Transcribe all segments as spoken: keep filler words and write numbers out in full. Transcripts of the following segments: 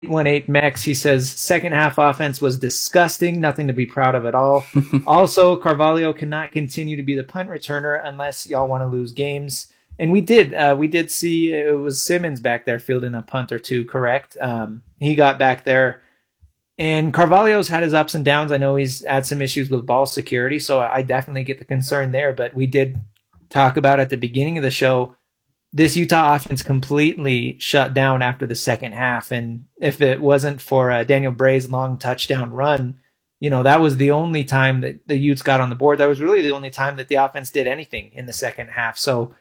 one eight Mex, he says, second half offense was disgusting, nothing to be proud of at all. Also, Carvalho cannot continue to be the punt returner unless y'all want to lose games. And we did. Uh, we did see it was Simmons back there fielding a punt or two, correct? Um, he got back there. And Carvalho's had his ups and downs. I know he's had some issues with ball security, so I definitely get the concern there. But we did talk about at the beginning of the show, this Utah offense completely shut down after the second half. And if it wasn't for uh, Daniel Bray's long touchdown run, you know, that was the only time that the Utes got on the board. That was really the only time that the offense did anything in the second half. So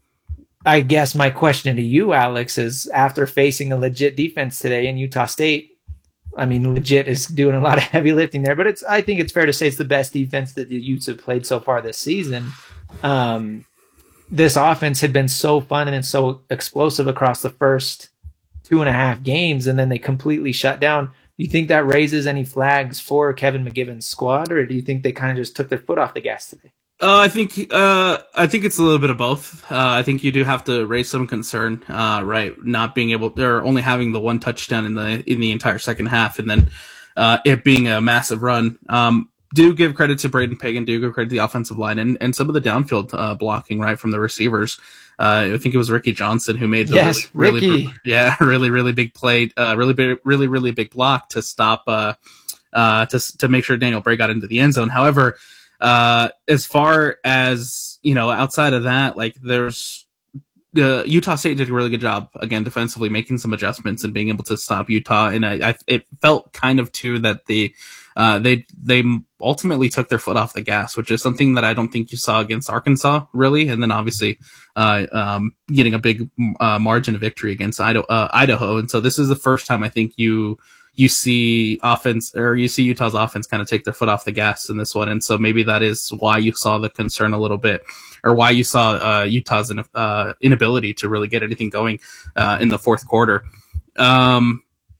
I guess my question to you, Alex, is after facing a legit defense today in Utah State, I mean, legit is doing a lot of heavy lifting there, but it's, I think it's fair to say it's the best defense that the Utes have played so far this season. Um, this offense had been so fun and so explosive across the first two and a half games, and then they completely shut down. Do you think that raises any flags for Kevin McGivern's squad, or do you think they kind of just took their foot off the gas today? Uh, I think uh, I think it's a little bit of both. Uh, I think you do have to raise some concern, uh, right? Not being able, or only having the one touchdown in the in the entire second half, and then uh, it being a massive run. Um, do give credit to Braden Pagan, do give credit to the offensive line and, and some of the downfield uh, blocking, right, from the receivers. Uh, I think it was Ricky Johnson who made the yes, really, Ricky. really, yeah, really, really big play, uh, really big, really, really big block to stop, uh, uh, to to make sure Daniel Bray got into the end zone. However, uh, as far as, you know, outside of that, like there's, the uh, Utah State did a really good job again defensively, making some adjustments and being able to stop Utah. And I, I it felt kind of too that the uh, they they ultimately took their foot off the gas, which is something that I don't think you saw against Arkansas really. And then obviously uh, um, getting a big uh, margin of victory against Idaho, uh, Idaho. And so this is the first time I think you you see offense or you see Utah's offense kind of take their foot off the gas in this one. And so maybe that is why you saw the concern a little bit, or why you saw uh, Utah's in, uh, inability to really get anything going uh, in the fourth quarter. Um,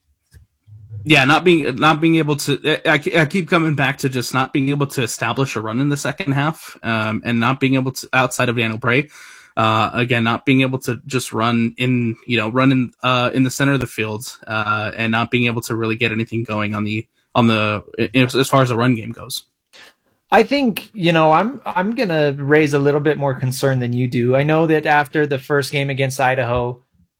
yeah, not being not being able to. I, I keep coming back to just not being able to establish a run in the second half, um, and not being able to, outside of Daniel Bray, uh, again, not being able to just run in, you know, run in uh, in the center of the field, uh, and not being able to really get anything going on the on the as far as the run game goes. I think, you know, I'm I'm gonna raise a little bit more concern than you do. I know that after the first game against Idaho,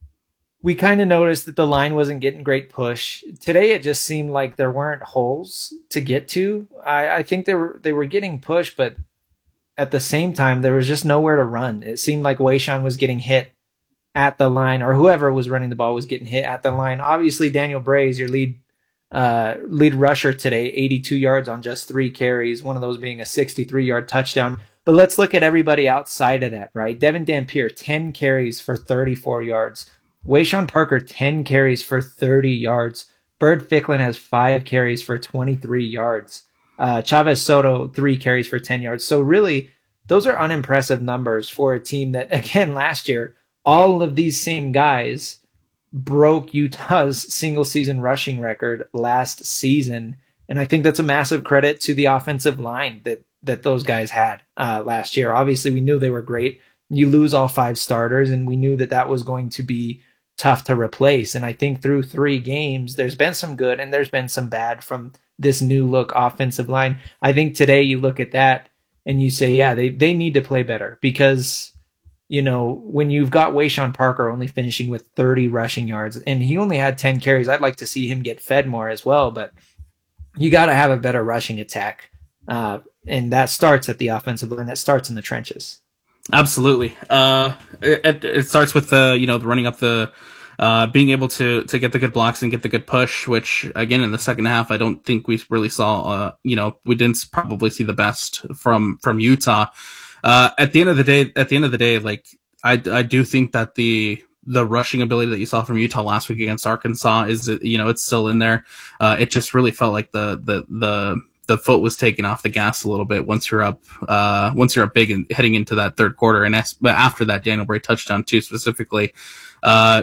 we kind of noticed that the line wasn't getting great push. Today, it just seemed like there weren't holes to get to. I, I think they were they were getting pushed, but at the same time, there was just nowhere to run. It seemed like Wayshawn was getting hit at the line, or whoever was running the ball was getting hit at the line. Obviously, Daniel Bray is your lead uh, lead rusher today, eighty-two yards on just three carries, one of those being a sixty-three-yard touchdown. But let's look at everybody outside of that, right? Devin Dampier, ten carries for thirty-four yards. Wayshawn Parker, ten carries for thirty yards. Bird Ficklin has five carries for twenty-three yards. Uh, Chavez Soto, three carries for ten yards. So really, those are unimpressive numbers for a team that, again, last year, all of these same guys broke Utah's single season rushing record last season. And I think that's a massive credit to the offensive line that, that those guys had uh, last year. Obviously, we knew they were great. You lose all five starters, and we knew that that was going to be tough to replace. And I think through three games, there's been some good and there's been some bad from this new look offensive line. I think today you look at that and you say, yeah, they, they need to play better, because, you know, when you've got Wayshawn Parker only finishing with thirty rushing yards and he only had ten carries, I'd like to see him get fed more as well, but you got to have a better rushing attack. Uh, and that starts at the offensive line. That starts in the trenches. Absolutely. Uh, it, it starts with the, you know, running up the, uh, being able to, to get the good blocks and get the good push, which again, in the second half, I don't think we really saw, uh, you know, we didn't probably see the best from, from Utah. Uh, at the end of the day, at the end of the day, like I, I do think that the, the rushing ability that you saw from Utah last week against Arkansas is, you know, it's still in there. Uh, it just really felt like the, the, the, the foot was taken off the gas a little bit once you're up, uh, once you're up big and heading into that third quarter. And as, but after that Daniel Bray touchdown too, specifically, uh,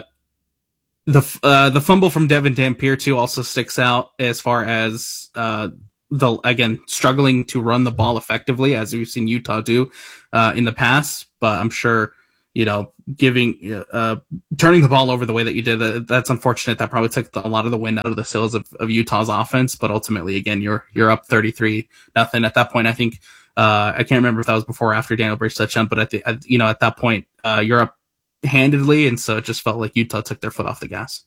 the, uh, the fumble from Devin Dampier too also sticks out as far as, uh, the, again, struggling to run the ball effectively as we've seen Utah do, uh, in the past, but I'm sure, you know, giving, uh, turning the ball over the way that you did. Uh, that's unfortunate. That probably took a lot of the wind out of the sails of, of Utah's offense. But ultimately, again, you're you're up thirty-three nothing at that point. I think uh, I can't remember if that was before or after Daniel Brace touchdown, but at the at, you know at that point, uh, you're up handedly, and so it just felt like Utah took their foot off the gas.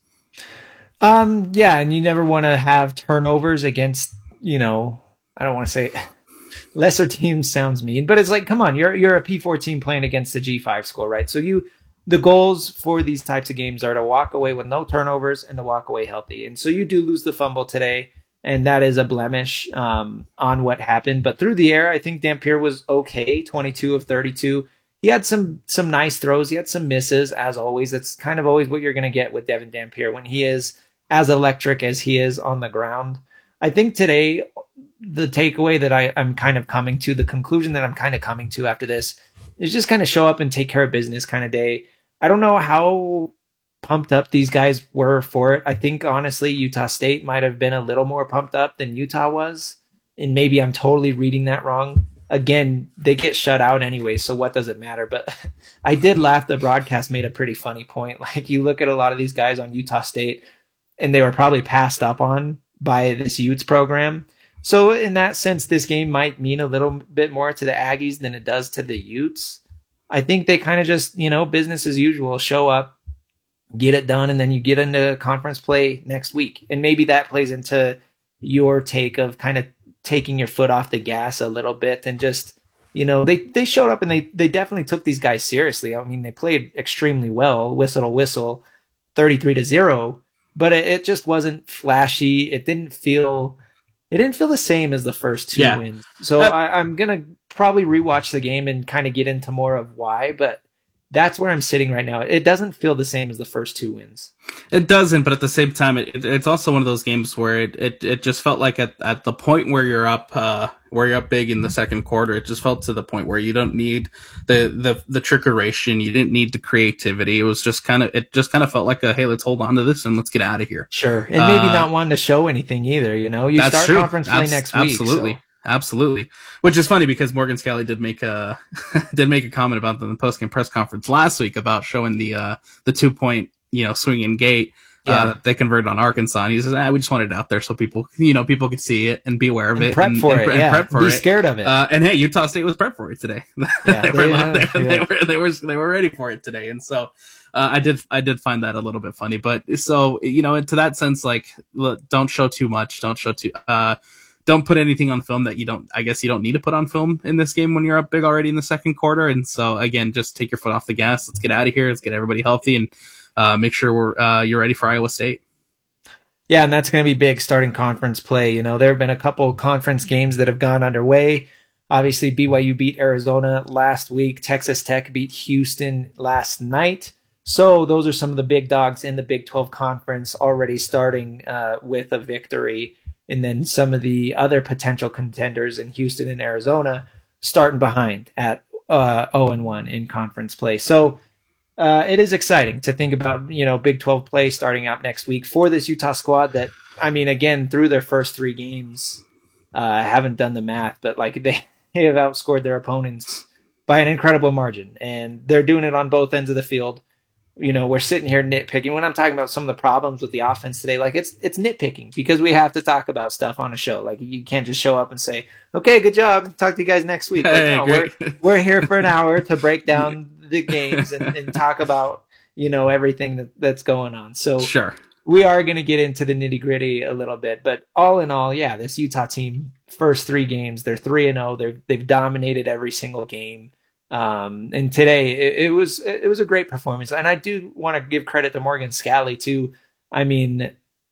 Um, yeah, and you never want to have turnovers against, you know, I don't want to say lesser teams sounds mean, but it's like, come on, you're you're a P fourteen playing against the G five school, right? So you the goals for these types of games are to walk away with no turnovers and to walk away healthy. And so you do lose the fumble today, and that is a blemish um, on what happened. But through the air, I think Dampier was okay, twenty-two of thirty-two. He had some some nice throws. He had some misses, as always. That's kind of always what you're going to get with Devin Dampier when he is as electric as he is on the ground. I think today, the takeaway that I, I'm kind of coming to, the conclusion that I'm kind of coming to after this is just kind of show up and take care of business kind of day. I don't know how pumped up these guys were for it. I think, honestly, Utah State might have been a little more pumped up than Utah was. And maybe I'm totally reading that wrong. Again, they get shut out anyway, so what does it matter? But I did laugh. The broadcast made a pretty funny point. Like, you look at a lot of these guys on Utah State, and they were probably passed up on by this Utes program. So in that sense, this game might mean a little bit more to the Aggies than it does to the Utes. I think they kind of just, you know, business as usual, show up, get it done, and then you get into conference play next week. And maybe that plays into your take of kind of taking your foot off the gas a little bit and just, you know, they, they showed up and they, they definitely took these guys seriously. I mean, they played extremely well, whistle to whistle, thirty-three to zero. But it, it just wasn't flashy. It didn't feel it didn't feel the same as the first two Yeah. wins. So Uh, I, I'm gonna probably rewatch the game and kind of get into more of why. But that's where I'm sitting right now. It doesn't feel the same as the first two wins. It doesn't, but at the same time, it, it, it's also one of those games where it, it, it just felt like at, at the point where you're up, uh, where you're up big in the second quarter, it just felt to the point where you don't need the, the, the trickeration. You didn't need the creativity. It was just kind of, it just kind of felt like a, hey, let's hold on to this and let's get out of here. Sure. And maybe Uh, not wanting to show anything either. You know, you That's start true. conference play Abs- next week. Absolutely. So. Absolutely. Which is funny because Morgan Scalley did make a did make a comment about them in the post-game press conference last week about showing the uh, the two point you know swinging gate uh, Yeah. that they converted on Arkansas. And he says, ah, we just wanted it out there so people you know people could see it and be aware of And it prep and, for and, it. and Yeah. prep for Be it. scared of it. Uh, and hey, Utah State was prepped for it today. Yeah, they, were, they, they, uh, they yeah. were they were they were ready for it today. And so uh, I did I did find that a little bit funny. But so you know, to that sense, like, look, don't show too much. Don't show too. Uh, Don't put anything on film that you don't, I guess you don't need to put on film in this game when you're up big already in the second quarter. And so again, just take your foot off the gas. Let's get out of here. Let's get everybody healthy and uh, make sure we're, uh, you're ready for Iowa State. Yeah, and that's going to be big starting conference play. You know, there have been a couple conference games that have gone underway. Obviously, B Y U beat Arizona last week. Texas Tech beat Houston last night. So those are some of the big dogs in the Big twelve conference already starting uh, with a victory. And then some of the other potential contenders in Houston and Arizona starting behind at uh, oh and one in conference play. So uh, it is exciting to think about, you know, Big twelve play starting out next week for this Utah squad that, I mean, again, through their first three games, uh, I haven't done the math, but like they, they have outscored their opponents by an incredible margin. And they're doing it on both ends of the field. You know, we're sitting here nitpicking when I'm talking about some of the problems with the offense today. Like it's it's nitpicking because we have to talk about stuff on a show. Like you can't just show up and say, "Okay, good job. Talk to you guys next week." Like, Hey, no, we're great. we're here for an hour to break down the games and, and talk about you know everything that, that's going on. So Sure. we are going to get into the nitty gritty a little bit, but all in all, yeah, this Utah team first three games, they're three and zero. They're they've dominated every single game. Um, and today it, it was it was a great performance, and I do want to give credit to Morgan Scalley too. I mean,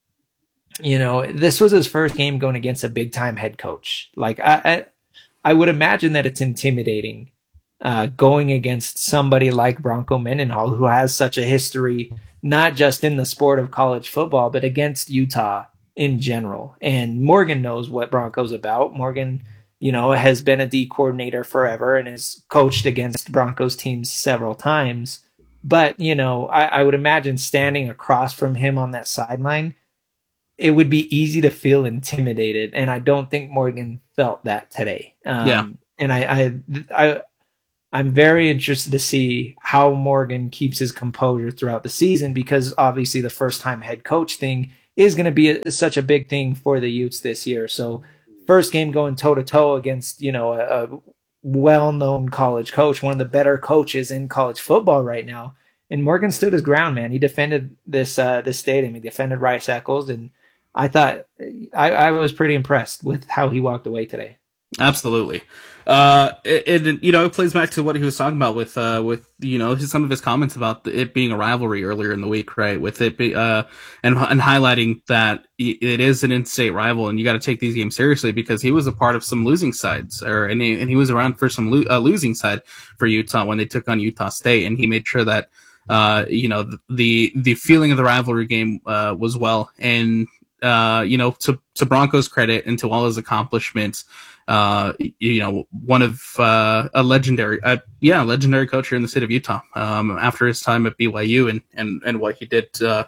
you know, this was his first game going against a big time head coach. Like I, I, I would imagine that it's intimidating uh, going against somebody like Bronco Mendenhall, who has such a history, not just in the sport of college football, but against Utah in general. And Morgan knows what Bronco's about. Morgan, you know, has been a D coordinator forever and has coached against Broncos teams several times. But, you know, I, I would imagine standing across from him on that sideline, it would be easy to feel intimidated. And I don't think Morgan felt that today. Um, Yeah. And I, I, I, I'm very interested to see how Morgan keeps his composure throughout the season, because obviously the first time head coach thing is going to be a, such a big thing for the Utes this year. So first game going toe to toe against, you know, a, a well-known college coach, one of the better coaches in college football right now. And Morgan stood his ground, man. He defended this, uh, this stadium. He defended Rice Eccles. And I thought I, I was pretty impressed with how he walked away today. Absolutely. Uh, it, it, you know, it plays back to what he was talking about with, uh, with, you know, his, some of his comments about it being a rivalry earlier in the week, right? With it be, uh, and, and highlighting that it is an in-state rival and you got to take these games seriously, because he was a part of some losing sides, or, and he, and he was around for some lo- uh, losing side for Utah when they took on Utah State. And he made sure that, uh, you know, the, the feeling of the rivalry game, uh, was well. And, uh, you know, to, to Bronco's credit and to all his accomplishments, uh, you know, one of, uh, a legendary, uh, yeah, legendary coach here in the state of Utah, um, after his time at B Y U and, and, and what he did, uh,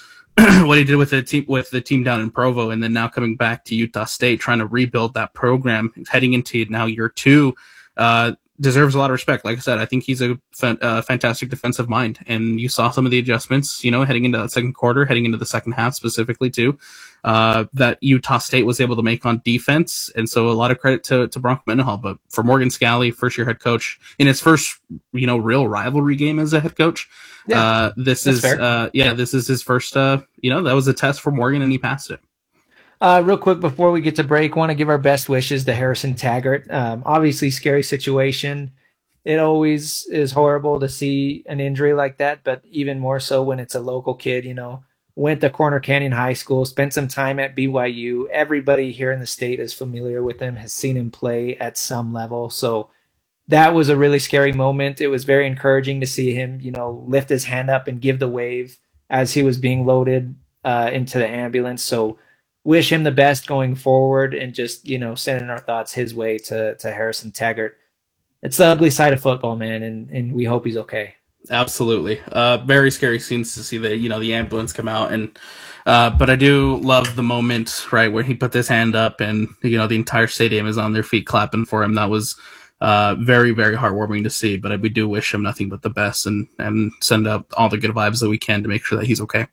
what he did with the team, with the team down in Provo, and then now coming back to Utah State, trying to rebuild that program, heading into now year two, uh, deserves a lot of respect. Like I said, I think he's a fan, uh, fantastic defensive mind, and you saw some of the adjustments, you know, heading into that second quarter, heading into the second half specifically too, uh, that Utah State was able to make on defense. And so a lot of credit to, to Bronco Mendenhall. But for Morgan Scalley, first year head coach in his first, you know, real rivalry game as a head coach, yeah, uh, this is, fair. uh, yeah, this is his first, uh, you know, that was a test for Morgan and he passed it. Uh, real quick before we get to break, want to give our best wishes to Harrison Taggart. Um, obviously, scary situation. It always is horrible to see an injury like that, but even more so when it's a local kid. You know, went to Corner Canyon High School, spent some time at B Y U. Everybody here in the state is familiar with him, has seen him play at some level. So that was a really scary moment. It was very encouraging to see him, you know, lift his hand up and give the wave as he was being loaded uh, into the ambulance. So wish him the best going forward, and just, you know, sending our thoughts his way to, to Harrison Taggart. It's the ugly side of football, man, and, and we hope he's okay. Absolutely. Uh, very scary scenes to see the, you know, the ambulance come out. And, uh, but I do love the moment, right, where he put his hand up and, you know, the entire stadium is on their feet clapping for him. That was, uh, very, very heartwarming to see, but we do wish him nothing but the best, and, and send out all the good vibes that we can to make sure that he's okay.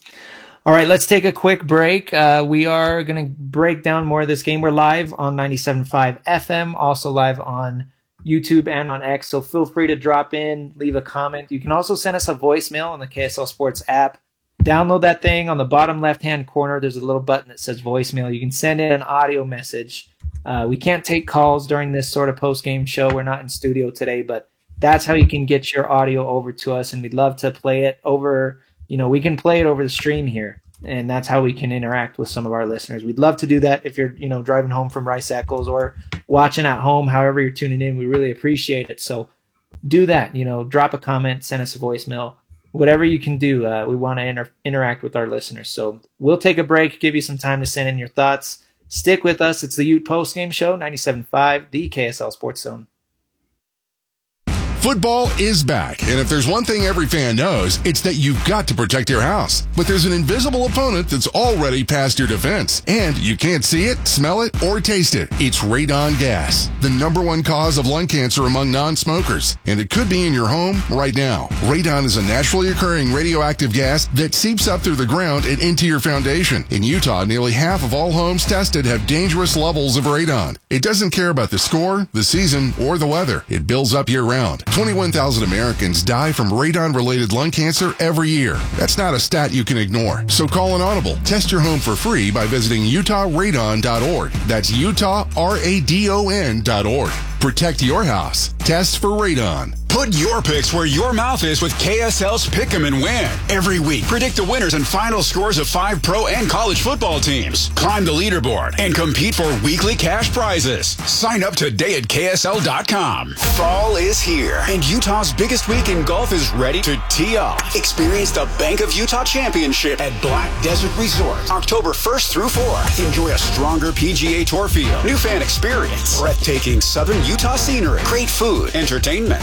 All right, let's take a quick break. Uh, we are going to break down more of this game. We're live on ninety-seven point five F M, also live on YouTube and on X, so feel free to drop in, leave a comment. You can also send us a voicemail on the K S L Sports app. Download that thing. On the bottom left-hand corner, there's a little button that says voicemail. You can send in an audio message. Uh, we can't take calls during this sort of post-game show. We're not in studio today, but that's how you can get your audio over to us, and we'd love to play it over. You know, we can play it over the stream here, and that's how we can interact with some of our listeners. We'd love to do that if you're, you know, driving home from Rice Eccles or watching at home, however you're tuning in. We really appreciate it. So do that, you know, drop a comment, send us a voicemail, whatever you can do. Uh, we want to inter- interact with our listeners. So we'll take a break, give you some time to send in your thoughts. Stick with us. It's the Ute Post Game Show, ninety-seven point five, the K S L Sports Zone. Football is back, and if there's one thing every fan knows, it's that you've got to protect your house. But there's an invisible opponent that's already past your defense, and you can't see it, smell it, or taste it. It's radon gas, the number one cause of lung cancer among non-smokers, and it could be in your home right now. Radon is a naturally occurring radioactive gas that seeps up through the ground and into your foundation. In Utah, nearly half of all homes tested have dangerous levels of radon. It doesn't care about the score, the season, or the weather. It builds up year-round. twenty-one thousand Americans die from radon-related lung cancer every year. That's not a stat you can ignore. So call an audible. Test your home for free by visiting Utah Radon dot org. That's Utah R A D O N dot org. Protect your house. Test for radon. Put your picks where your mouth is with K S L's Pick 'em and Win. Every week, predict the winners and final scores of five pro and college football teams. Climb the leaderboard and compete for weekly cash prizes. Sign up today at K S L dot com. Fall is here, and Utah's biggest week in golf is ready to tee off. Experience the Bank of Utah Championship at Black Desert Resort, October first through fourth. Enjoy a stronger P G A Tour field, new fan experience, breathtaking southern Utah scenery, great food, entertainment, and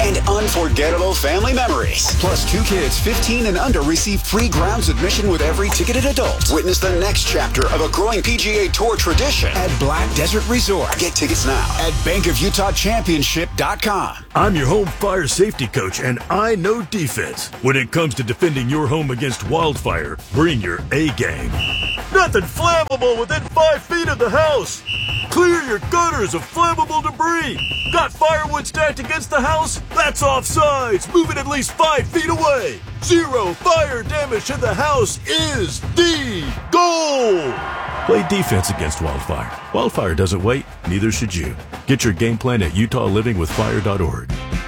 unforgettable family memories. Plus, two kids fifteen and under receive free grounds admission with every ticketed adult. Witness the next chapter of a growing P G A Tour tradition at Black Desert Resort. Get tickets now at bank of utah championship dot com. I'm your home fire safety coach, and I know defense. When it comes to defending your home against wildfire, bring your A game. Nothing flammable within five feet of the house. Clear your gutters of flammable debris. Got firewood stacked against the house? That's offsides. Move it at least five feet away. Zero fire damage to the house is the goal. Play defense against wildfire. Wildfire doesn't wait, neither should you. Get your game plan at utah living with fire dot org.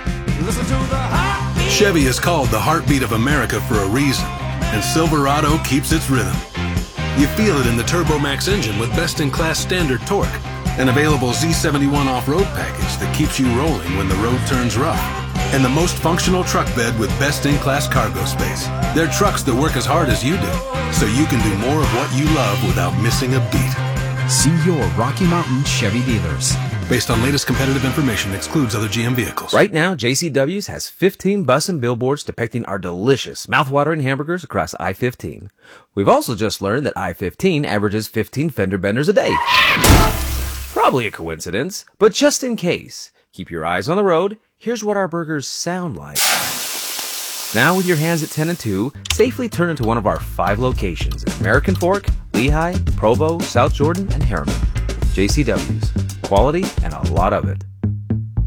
Chevy is called the heartbeat of America for a reason, and Silverado keeps its rhythm. You feel it in the TurboMax engine with best-in-class standard torque, an available Z seventy-one off-road package that keeps you rolling when the road turns rough, and the most functional truck bed with best-in-class cargo space. They're trucks that work as hard as you do, so you can do more of what you love without missing a beat. See your Rocky Mountain Chevy dealers. Based on latest competitive information, excludes other G M vehicles. Right now, J C W's has fifteen bus and billboards depicting our delicious, mouthwatering hamburgers across I fifteen. We've also just learned that I fifteen averages fifteen fender benders a day. Probably a coincidence, but just in case, keep your eyes on the road. Here's what our burgers sound like. Now, with your hands at ten and two, safely turn into one of our five locations in American Fork, Lehigh, Provo, South Jordan, and Harriman. J C W's. Quality and a lot of it.